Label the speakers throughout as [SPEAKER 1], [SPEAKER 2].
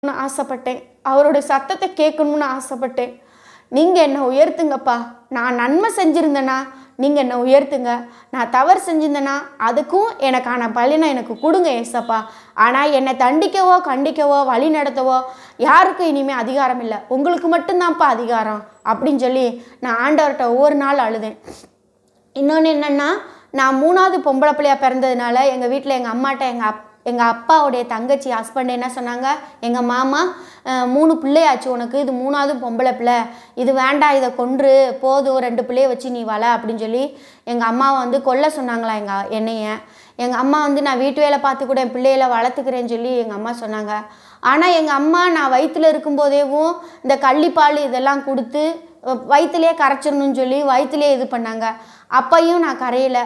[SPEAKER 1] ஆசைப்பட்டேன். அவருடைய சத்தத்தை கேட்கணும்னு ஆசைப்பட்டேன். நீங்கள் என்னை உயர்த்துங்கப்பா. நான் நன்மை செஞ்சுருந்தேன்னா நீங்கள் என்னை உயர்த்துங்க. நான் தவறு செஞ்சிருந்தேன்னா அதுக்கும் எனக்கான பலனை எனக்கு கொடுங்க ஏசப்பா. ஆனால் என்னை தண்டிக்கவோ கண்டிக்கவோ வழி நடத்தவோ யாருக்கும் இனிமேல் அதிகாரம் இல்லை, உங்களுக்கு மட்டும்தான்ப்பா அதிகாரம் அப்படின்னு சொல்லி நான் ஆண்டவர்கிட்ட ஒவ்வொரு நாள் அழுதேன். இன்னொன்று என்னென்னா, நான் 3வது பொம்பளை பிள்ளையாக பிறந்ததுனால எங்கள் வீட்டில் எங்கள் அம்மாட்ட எங்கள் அப்பாவுடைய தங்கச்சி ஹஸ்பண்ட் என்ன சொன்னாங்க, எங்கள் மாமா 3 பிள்ளையாச்சு உனக்கு, இது 3வது பொம்பளை பிள்ளை, இது வேண்டாம், இதை கொன்று போதும், 2 பிள்ளைய வச்சு நீ வள அப்படின்னு சொல்லி எங்கள் அம்மாவை வந்து கொல்ல சொன்னாங்களா என்னைய. எங்கள் அம்மா வந்து நான் வீட்டு வேலை பார்த்து கூட என் பிள்ளைகளை வளர்த்துக்கிறேன்னு சொல்லி எங்கள் அம்மா சொன்னாங்க. ஆனால் எங்கள் அம்மா நான் வயிற்றில் இருக்கும்போதேவும் இந்த கள்ளிப்பால் இதெல்லாம் கொடுத்து வயிற்றுலேயே கரைச்சிடணும்னு சொல்லி வயிற்றுலேயே இது பண்ணாங்க. அப்பையும் நான் கரையலை.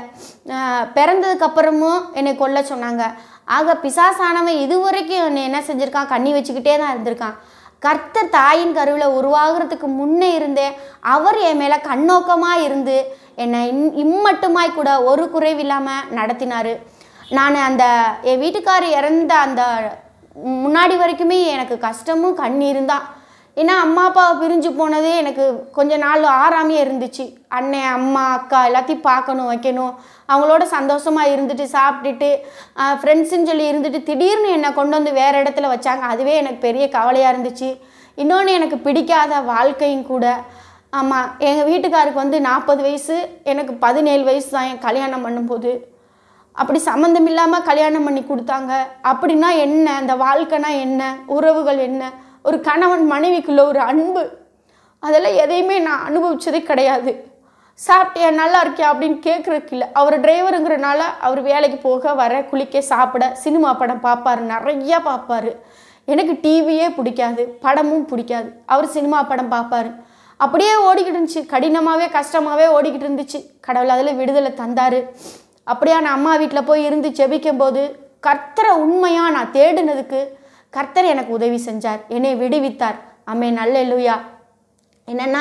[SPEAKER 1] பிறந்ததுக்கப்புறமும் என்னை கொல்ல சொன்னாங்க. ஆக பிசாசானவன் இதுவரைக்கும் என்னை என்ன செஞ்சுருக்கான், கண்ணி வச்சுக்கிட்டே தான் இருந்திருக்கான். கர்த்தர் தாயின் கருவில் உருவாகிறதுக்கு முன்னே இருந்தே அவர் என் மேலே கண்ணோக்கமாக இருந்து என்னை இம்மட்டுமாய் கூட ஒரு குறைவில்லாமல் நடத்தினார். நான் என் வீட்டுக்காரர் இறந்த அந்த முன்னாடி வரைக்குமே எனக்கு கஷ்டமும் கண்ணீரும் தான். ஏன்னா அம்மா அப்பாவை பிரிஞ்சு போனதே எனக்கு கொஞ்ச நாள் ஆறாமையே இருந்துச்சு. அண்ணன் அம்மா அக்கா எல்லாத்தையும் பார்க்கணும் வைக்கணும், அவங்களோட சந்தோஷமாக இருந்துட்டு சாப்பிட்டுட்டு ஃப்ரெண்ட்ஸுன்னு சொல்லி இருந்துட்டு திடீர்னு என்னை கொண்டு வந்து வேறு இடத்துல வச்சாங்க. அதுவே எனக்கு பெரிய கவலையாக இருந்துச்சு. இன்னொன்று எனக்கு பிடிக்காத வாழ்க்கையும் கூட. ஆமாம், எங்கள் வீட்டுக்காருக்கு வந்து 40 வயசு, எனக்கு 17 வயசு தான் என் கல்யாணம் பண்ணும்போது. அப்படி சம்மந்தம் இல்லாமல் கல்யாணம் பண்ணி கொடுத்தாங்க. அப்படின்னா என்ன, அந்த வாழ்க்கைனா என்ன, உறவுகள் என்ன, ஒரு கணவன் மனைவிக்குள்ள ஒரு அன்பு, அதெல்லாம் எதையுமே நான் அனுபவிச்சதே கிடையாது. சாப்பிட்டியா நல்லா இருக்கியா அப்படின்னு கேட்குறதுக்கு இல்லை. அவர் டிரைவருங்கிறனால அவர் வேலைக்கு போக வர குளிக்க சாப்பிட சினிமா படம் பார்ப்பார், நிறையா பார்ப்பார். எனக்கு டிவியே பிடிக்காது, படமும் பிடிக்காது. அவர் சினிமா படம் பார்ப்பார். அப்படியே ஓடிக்கிட்டு இருந்துச்சு, கடினமாகவே கஷ்டமாகவே ஓடிக்கிட்டு இருந்துச்சு. கடவுள் அதில் விடுதலை தந்தார். அப்படியா நான் அம்மா வீட்டில் போய் இருந்து ஜெபிக்கும் போது கர்த்தரை உண்மையாக நான் தேடினதுக்கு கர்த்தர் எனக்கு உதவி செஞ்சார், என்னை விடுவித்தார். ஆமென், அல்லேலூயா. என்னென்னா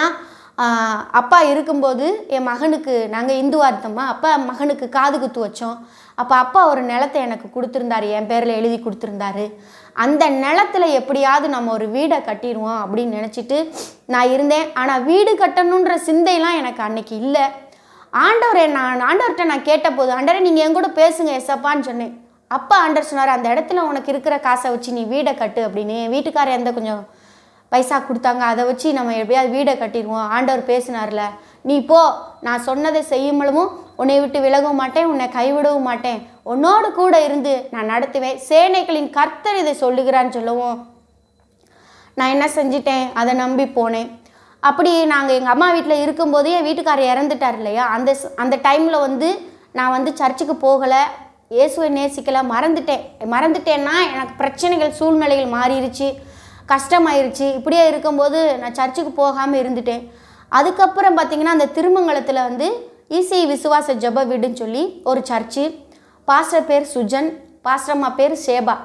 [SPEAKER 1] அப்பா இருக்கும்போது என் மகனுக்கு, நாங்கள் இந்துவாக இருந்தோமா, அப்பா மகனுக்கு காது குத்து வச்சோம். அப்போ அப்பா ஒரு நிலத்தை எனக்கு கொடுத்துருந்தாரு, என் பேரில் எழுதி கொடுத்துருந்தாரு. அந்த நிலத்தில் எப்படியாவது நம்ம ஒரு வீடை கட்டிடுவோம் அப்படின்னு நினச்சிட்டு நான் இருந்தேன். ஆனால் வீடு கட்டணுன்ற சிந்தையெல்லாம் எனக்கு அன்னைக்கு இல்லை. ஆண்டவர்கிட்ட நான் கேட்டபோது, ஆண்டவரே நீங்கள் என் கூட பேசுங்க ஏசப்பான்னு சொன்னேன். அப்பா ஆண்டவர் சொன்னார், அந்த இடத்துல உனக்கு இருக்கிற காசை வச்சு நீ வீடை கட்டு அப்படின்னு. என் வீட்டுக்காரர் எந்த கொஞ்சம் பைசா கொடுத்தாங்க, அதை வச்சு நம்ம எப்படியாவது வீடை கட்டிடுவோம். ஆண்டவர் பேசினார்ல, நீ போ, நான் சொன்னதை செய்யும்பளவும் உன்னை விட்டு விலகவும் மாட்டேன், உன்னை கைவிடவும் மாட்டேன், உன்னோடு கூட இருந்து நான் நடத்துவேன், சேனைகளின் கர்த்தர் இதை சொல்லுகிறான்னு சொல்லவும் நான் என்ன செஞ்சிட்டேன், அதை நம்பி போனேன். அப்படி நாங்கள் எங்கள் அம்மா வீட்டில் இருக்கும்போதே என் வீட்டுக்காரர் இறந்துட்டார் இல்லையா, அந்த டைமில் வந்து நான் வந்து சர்ச்சுக்கு போகலை, இயேசுவை நேசிக்கலை, மறந்துட்டேன்னா எனக்கு பிரச்சனைகள் சூழ்நிலைகள் மாறிடுச்சு, கஷ்டமாயிருச்சு. இப்படியே இருக்கும்போது நான் சர்ச்சுக்கு போகாமல் இருந்துட்டேன். அதுக்கப்புறம் பார்த்திங்கன்னா அந்த திருமங்கலத்தில் வந்து ஈசி விசுவாச ஜெப வீடுன்னு சொல்லி ஒரு சர்ச்சு, பாஸ்டர் பேர் சுஜன், பாஸ்டர்மா பேர் சேபா.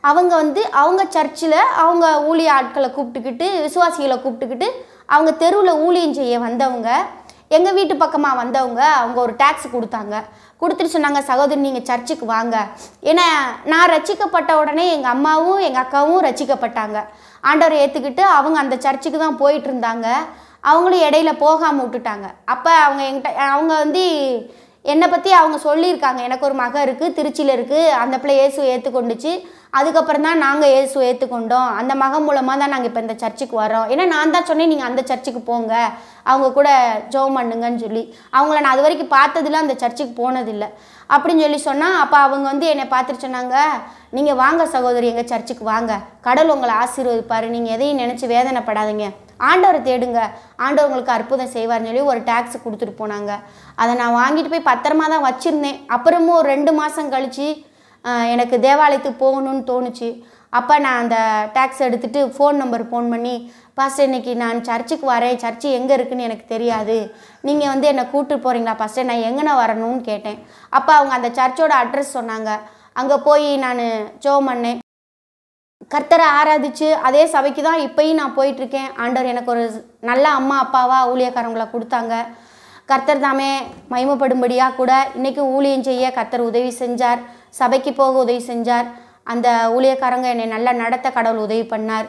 [SPEAKER 1] அவங்க சர்ச்சில் அவங்க ஊழிய ஆட்களை கூப்பிட்டுக்கிட்டு, விசுவாசிகளை கூப்பிட்டுக்கிட்டு அவங்க தெருவில் ஊழியம் செய்ய வந்தவங்க, எங்கள் வீட்டு பக்கமாக வந்தவங்க, அவங்க ஒரு டேக்ஸ் கொடுத்துட்டு சொன்னாங்க, சகோதரி நீங்கள் சர்ச்சுக்கு வாங்க. ஏன்னா நான் ரட்சிக்கப்பட்ட உடனே எங்கள் அம்மாவும் எங்கள் அக்காவும் ரட்சிக்கப்பட்டாங்க. ஆண்டவரை ஏற்றுக்கிட்டு அவங்க அந்த சர்ச்சுக்கு தான் போயிட்டு இருந்தாங்க. அவங்களும் இடையில போகாமல் விட்டுட்டாங்க. அப்போ அவங்க வந்து என்னை பற்றி அவங்க சொல்லியிருக்காங்க, எனக்கு ஒரு மகன் இருக்குது, திருச்சியில் இருக்குது, அந்த பிள்ளை இயேசுவை ஏற்றுக்கொண்டுச்சு, அதுக்கப்புறம் தான் நாங்கள் இயேசுவை ஏற்றுக்கொண்டோம், அந்த மகன் மூலமாக தான் நாங்கள் இப்போ இந்த சர்ச்சுக்கு வரோம். ஏன்னா நான் தான் சொன்னேன் நீங்கள் அந்த சர்ச்சுக்கு போங்க, அவங்க கூட ஜெபம் பண்ணுங்கன்னு சொல்லி. அவங்கள நான் அது வரைக்கும் பார்த்ததில்ல, அந்த சர்ச்சுக்கு போனதில்லை அப்படின்னு சொல்லி சொன்னால், அப்போ அவங்க வந்து என்னை பார்த்துட்டு சொன்னாங்க, நீங்கள் வாங்க சகோதரி, எங்கள் சர்ச்சுக்கு வாங்க, கடவுள் உங்களை ஆசீர்வதிப்பார், நீங்கள் எதையும் நினச்சி வேதனைப்படாதீங்க, ஆண்டவரை தேடுங்க, ஆண்டவர் உங்களுக்கு அற்புதம் செய்வார்னு சொல்லி ஒரு டேக்ஸ் கொடுத்துட்டு போனாங்க. அதை நான் வாங்கிட்டு போய் பத்திரமா தான் வச்சுருந்தேன். அப்புறமும் ஒரு 2 மாதம் கழித்து எனக்கு தேவாலயத்துக்கு போகணும்னு தோணுச்சு. அப்போ நான் அந்த டேக்ஸ் எடுத்துகிட்டு ஃபோன் பண்ணி, பாஸ்டர் இன்றைக்கி நான் சர்ச்சுக்கு வரேன், சர்ச்சு எங்கே இருக்குதுன்னு எனக்கு தெரியாது, நீங்கள் வந்து என்னை கூப்பிட்டு போகிறீங்களா பாஸ்டர், நான் எங்கேனா வரணும்னு கேட்டேன். அப்போ அவங்க அந்த சர்ச்சோட அட்ரஸ் சொன்னாங்க. அங்கே போய் நான் ஜெபம் பண்ணேன், கர்த்தரை ஆராதிச்சு அதே சபைக்கு தான் இப்போயும் நான் போயிட்டுருக்கேன். ஆண்டவர் எனக்கு ஒரு நல்ல அம்மா அப்பாவாக ஊழியக்காரங்களை கொடுத்தாங்க. கர்த்தர் தாமே மகிமைப்படும்படியாக கூட இன்றைக்கும் ஊழியம் செய்ய கர்த்தர் உதவி செஞ்சார், சபைக்கு போக உதவி செஞ்சார். அந்த ஊழியக்காரங்க என்னை நல்லா நடத்த கடவுள் உதவி பண்ணார்.